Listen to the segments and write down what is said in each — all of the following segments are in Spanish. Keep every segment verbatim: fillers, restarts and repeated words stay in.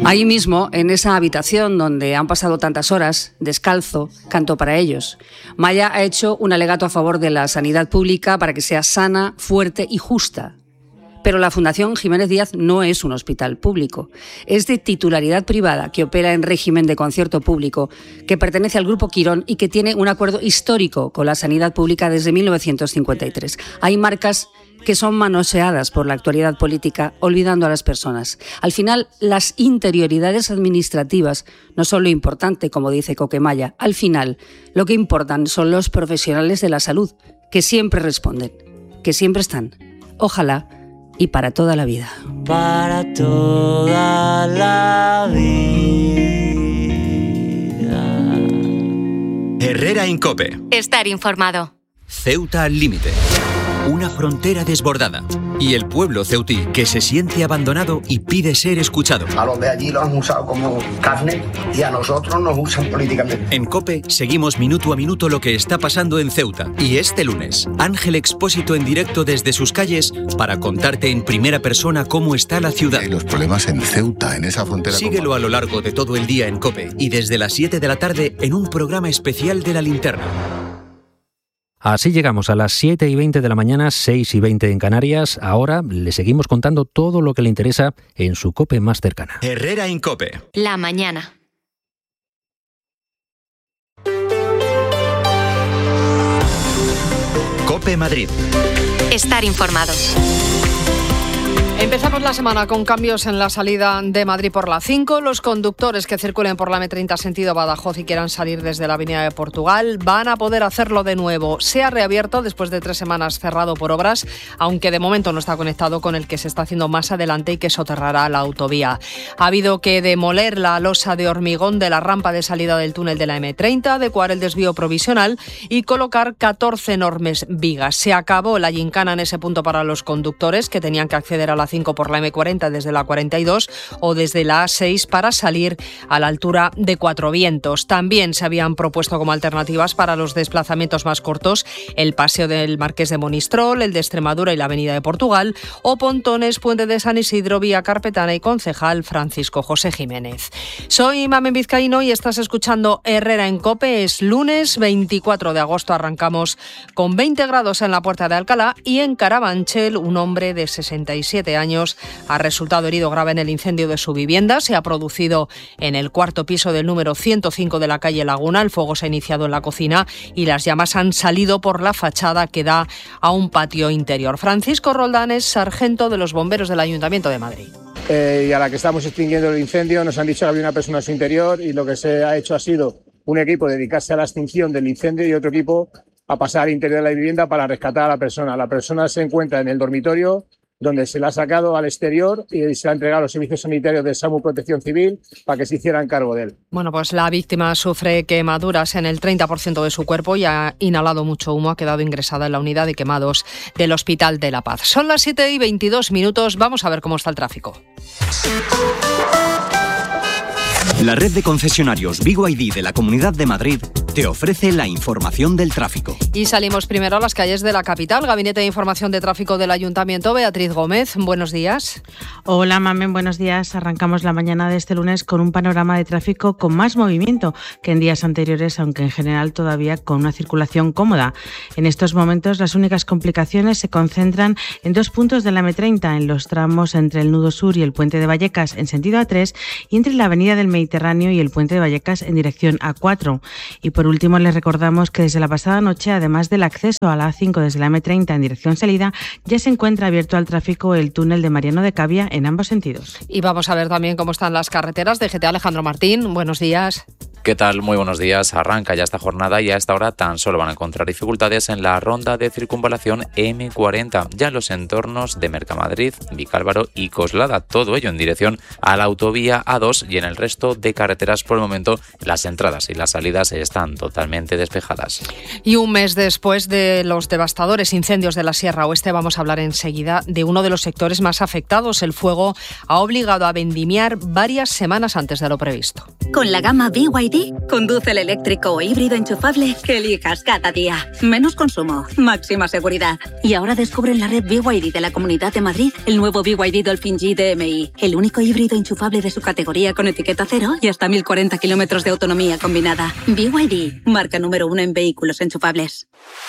Ahí mismo, en esa habitación donde han pasado tantas horas, descalzo, canto para ellos. Maya ha hecho un alegato a favor de la sanidad pública para que sea sana, fuerte y justa. Pero la Fundación Jiménez Díaz no es un hospital público. Es de titularidad privada que opera en régimen de concierto público, que pertenece al Grupo Quirón y que tiene un acuerdo histórico con la sanidad pública desde mil novecientos cincuenta y tres. Hay marcas que son manoseadas por la actualidad política, olvidando a las personas. Al final, las interioridades administrativas no son lo importante, como dice Coquemaya. Al final, lo que importan son los profesionales de la salud, que siempre responden, que siempre están. Ojalá y para toda la vida. Para toda la vida. Herrera en COPE. Estar informado. Ceuta al límite. Una frontera desbordada. Y el pueblo ceutí que se siente abandonado y pide ser escuchado. A los de allí los han usado como carne y a nosotros nos usan políticamente. En COPE seguimos minuto a minuto lo que está pasando en Ceuta. Y este lunes, Ángel Expósito en directo desde sus calles para contarte en primera persona cómo está la ciudad. Hay los problemas en Ceuta, en esa frontera. Síguelo con... a lo largo de todo el día en COPE y desde las siete de la tarde en un programa especial de La Linterna. Así llegamos a las siete y veinte de la mañana, seis y veinte en Canarias. Ahora le seguimos contando todo lo que le interesa en su COPE más cercana. Herrera en COPE. La mañana. COPE Madrid. Estar informados. Empezamos la semana con cambios en la salida de Madrid por la cinco. Los conductores que circulen por la eme treinta sentido Badajoz y quieran salir desde la Avenida de Portugal van a poder hacerlo de nuevo. Se ha reabierto después de tres semanas cerrado por obras, aunque de momento no está conectado con el que se está haciendo más adelante y que soterrará la autovía. Ha habido que demoler la losa de hormigón de la rampa de salida del túnel de la eme treinta, adecuar el desvío provisional y colocar catorce enormes vigas. Se acabó la gincana en ese punto para los conductores que tenían que acceder a la cinco por la eme cuarenta desde la cuarenta y dos o desde la a seis para salir a la altura de Cuatro Vientos. También se habían propuesto como alternativas para los desplazamientos más cortos el paseo del Marqués de Monistrol, el de Extremadura y la Avenida de Portugal, o Pontones, Puente de San Isidro, Vía Carpetana y Concejal Francisco José Jiménez. Soy Mamen Vizcaíno y estás escuchando Herrera en COPE. Es lunes veinticuatro de agosto. Arrancamos con veinte grados en la Puerta de Alcalá y en Carabanchel un hombre de sesenta y siete años ha resultado herido grave en el incendio de su vivienda. Se ha producido en el cuarto piso del número ciento cinco de la calle Laguna. El fuego se ha iniciado en la cocina y las llamas han salido por la fachada que da a un patio interior. Francisco Roldán es sargento de los bomberos del Ayuntamiento de Madrid. Eh, y a la que estamos extinguiendo el incendio nos han dicho que había una persona en su interior y lo que se ha hecho ha sido un equipo dedicarse a la extinción del incendio y otro equipo a pasar al interior de la vivienda para rescatar a la persona. La persona se encuentra en el dormitorio, donde se la ha sacado al exterior y se la ha entregado a los servicios sanitarios de SAMU Protección Civil para que se hicieran cargo de él. Bueno, pues la víctima sufre quemaduras en el treinta por ciento de su cuerpo y ha inhalado mucho humo. Ha quedado ingresada en la unidad de quemados del Hospital de la Paz. Son las siete y veintidós minutos. Vamos a ver cómo está el tráfico. La red de concesionarios B Y D de la Comunidad de Madrid te ofrece la información del tráfico. Y salimos primero a las calles de la capital. Gabinete de Información de Tráfico del Ayuntamiento. Beatriz Gómez, buenos días. Hola, Mamen, buenos días. Arrancamos la mañana de este lunes con un panorama de tráfico con más movimiento que en días anteriores, aunque en general todavía con una circulación cómoda. En estos momentos las únicas complicaciones se concentran en dos puntos de la eme treinta, en los tramos entre el Nudo Sur y el Puente de Vallecas en sentido a tres y entre la Avenida del Mediterráneo y el Puente de Vallecas en dirección a cuatro. Y por último les recordamos que desde la pasada noche, además del acceso a la a cinco desde la eme treinta en dirección salida, ya se encuentra abierto al tráfico el túnel de Mariano de Cavia en ambos sentidos. Y vamos a ver también cómo están las carreteras. D G T Alejandro Martín, buenos días. ¿Qué tal? Muy buenos días. Arranca ya esta jornada y a esta hora tan solo van a encontrar dificultades en la ronda de circunvalación eme cuarenta, ya en los entornos de Mercamadrid, Vicálvaro y Coslada. Todo ello en dirección a la autovía a dos y en el resto de carreteras por el momento las entradas y las salidas están totalmente despejadas. Y un mes después de los devastadores incendios de la Sierra Oeste vamos a hablar enseguida de uno de los sectores más afectados. El fuego ha obligado a vendimiar varias semanas antes de lo previsto. Con la gama B Y D D, conduce el eléctrico o híbrido enchufable que elijas cada día. Menos consumo, máxima seguridad. Y ahora descubre en la red B Y D de la Comunidad de Madrid el nuevo B Y D Dolphin G D M I, el único híbrido enchufable de su categoría con etiqueta cero y hasta mil cuarenta kilómetros de autonomía combinada. B Y D, marca número uno en vehículos enchufables.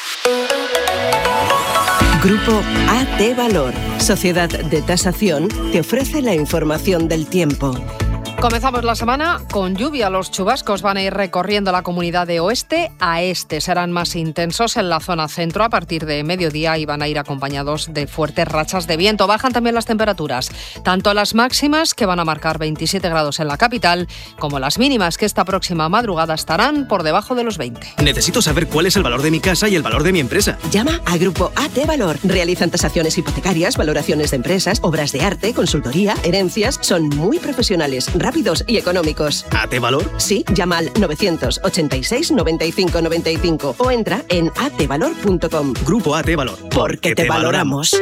Grupo A T Valor, Sociedad de Tasación, te ofrece la información del tiempo. Comenzamos la semana con lluvia. Los chubascos van a ir recorriendo la comunidad de oeste a este. Serán más intensos en la zona centro a partir de mediodía y van a ir acompañados de fuertes rachas de viento. Bajan también las temperaturas, tanto las máximas, que van a marcar veintisiete grados en la capital, como las mínimas, que esta próxima madrugada estarán por debajo de los veinte. Necesito saber cuál es el valor de mi casa y el valor de mi empresa. Llama a Grupo A T Valor. Realizan tasaciones hipotecarias, valoraciones de empresas, obras de arte, consultoría, herencias. Son muy profesionales, rápidos y económicos. ¿A T Valor? Sí, llama al novecientos ochenta y seis noventa y cinco noventa y cinco o entra en a t valor punto com. Grupo A T Valor. Porque te valoramos.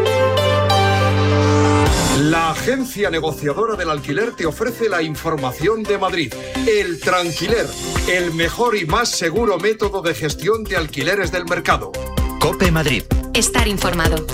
La agencia negociadora del alquiler te ofrece la información de Madrid. El Tranquiler, el mejor y más seguro método de gestión de alquileres del mercado. COPE Madrid. Estar informado.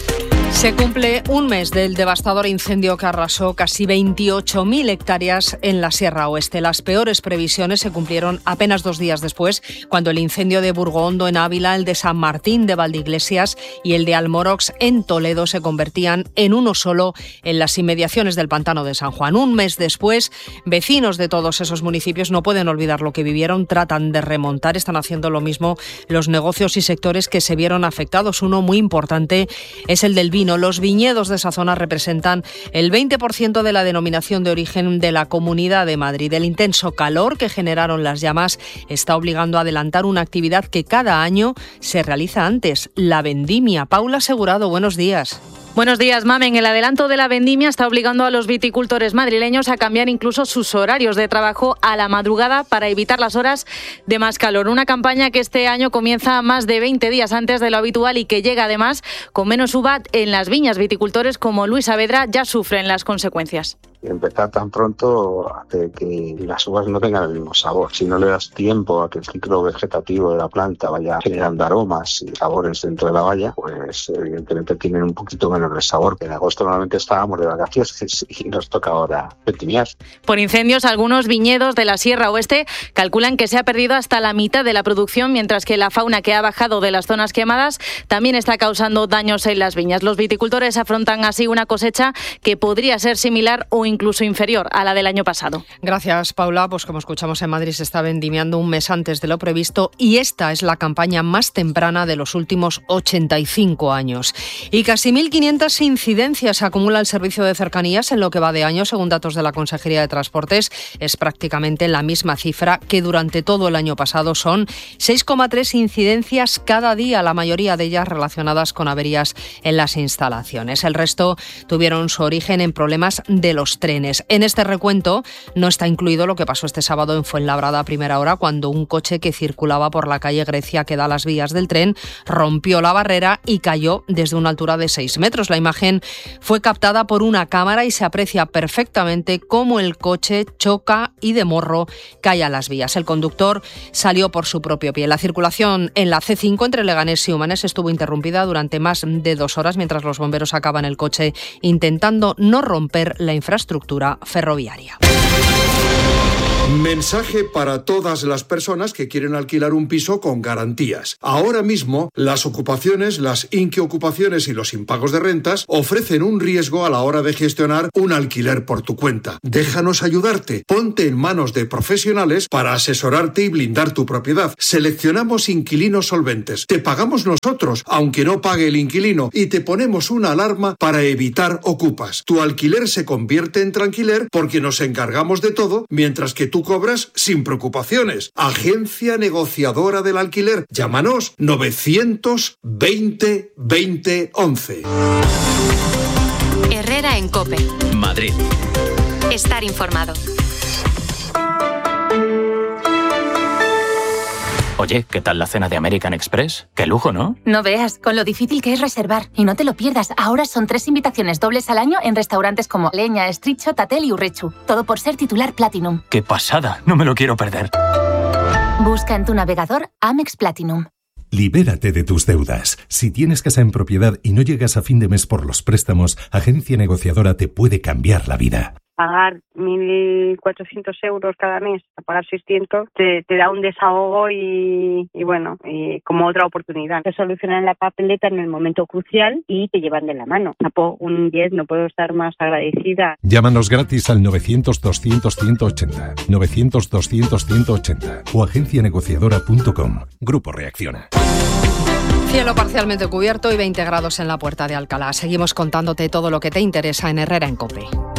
Se cumple un mes del devastador incendio que arrasó casi veintiocho mil hectáreas en la Sierra Oeste. Las peores previsiones se cumplieron apenas dos días después, cuando el incendio de Burgohondo en Ávila, el de San Martín de Valdeiglesias y el de Almorox en Toledo se convertían en uno solo en las inmediaciones del pantano de San Juan. Un mes después, vecinos de todos esos municipios no pueden olvidar lo que vivieron, tratan de remontar, están haciendo lo mismo los negocios y sectores que se vieron afectados. Uno muy importante es el del vino. Los viñedos de esa zona representan el veinte por ciento de la denominación de origen de la Comunidad de Madrid. El intenso calor que generaron las llamas está obligando a adelantar una actividad que cada año se realiza antes, la vendimia. Paula Asegurado, buenos días. Buenos días, Mamen. El adelanto de la vendimia está obligando a los viticultores madrileños a cambiar incluso sus horarios de trabajo a la madrugada para evitar las horas de más calor. Una campaña que este año comienza más de veinte días antes de lo habitual y que llega además con menos uva en las viñas. Viticultores como Luis Saavedra ya sufren las consecuencias. Empezar tan pronto hace que las uvas no tengan el mismo sabor. Si no le das tiempo a que el ciclo vegetativo de la planta vaya generando aromas y sabores dentro de la valla, pues evidentemente tienen un poquito menos de sabor. En agosto normalmente estábamos de vacaciones y nos toca ahora vendimiar. Por incendios, algunos viñedos de la Sierra Oeste calculan que se ha perdido hasta la mitad de la producción, mientras que la fauna que ha bajado de las zonas quemadas también está causando daños en las viñas. Los viticultores afrontan así una cosecha que podría ser similar o incluso inferior a la del año pasado. Gracias, Paula. Pues como escuchamos, en Madrid se está vendimiando un mes antes de lo previsto y esta es la campaña más temprana de los últimos ochenta y cinco años. Y casi mil quinientas incidencias acumula el servicio de cercanías en lo que va de año, según datos de la Consejería de Transportes. Es prácticamente la misma cifra que durante todo el año pasado. Son seis coma tres incidencias cada día, la mayoría de ellas relacionadas con averías en las instalaciones. El resto tuvieron su origen en problemas de los trenes. En este recuento no está incluido lo que pasó este sábado en Fuenlabrada a primera hora, cuando un coche que circulaba por la calle Grecia, que da a las vías del tren, rompió la barrera y cayó desde una altura de seis metros. La imagen fue captada por una cámara y se aprecia perfectamente cómo el coche choca y de morro cae a las vías. El conductor salió por su propio pie. La circulación en la C cinco entre Leganés y Humanes estuvo interrumpida durante más de dos horas mientras los bomberos sacaban el coche intentando no romper la infraestructura ferroviaria. Mensaje para todas las personas que quieren alquilar un piso con garantías. Ahora mismo, las ocupaciones, las inquiocupaciones y los impagos de rentas ofrecen un riesgo a la hora de gestionar un alquiler por tu cuenta. Déjanos ayudarte. Ponte en manos de profesionales para asesorarte y blindar tu propiedad. Seleccionamos inquilinos solventes. Te pagamos nosotros, aunque no pague el inquilino, y te ponemos una alarma para evitar ocupas. Tu alquiler se convierte en tranquiler porque nos encargamos de todo, mientras que tú cobras sin preocupaciones. Agencia negociadora del alquiler. Llámanos novecientos veinte veinte once. Herrera en COPE. Madrid. Estar informado. Oye, ¿qué tal la cena de American Express? ¡Qué lujo!, ¿no? No veas, con lo difícil que es reservar. Y no te lo pierdas, ahora son tres invitaciones dobles al año en restaurantes como Leña, Estricho, Tatel y Urrechu. Todo por ser titular Platinum. ¡Qué pasada! No me lo quiero perder. Busca en tu navegador Amex Platinum. Libérate de tus deudas. Si tienes casa en propiedad y no llegas a fin de mes por los préstamos, Agencia Negociadora te puede cambiar la vida. Pagar mil cuatrocientos euros cada mes, a pagar seiscientos, te, te da un desahogo y, y bueno, y como otra oportunidad. Te solucionan la papeleta en el momento crucial y te llevan de la mano. Tapo un diez, no puedo estar más agradecida. Llámanos gratis al novecientos, doscientos, ciento ochenta, novecientos, doscientos, ciento ochenta o agencia negociadora punto com. Grupo Reacciona. Cielo parcialmente cubierto y veinte grados en la Puerta de Alcalá. Seguimos contándote todo lo que te interesa en Herrera en COPE.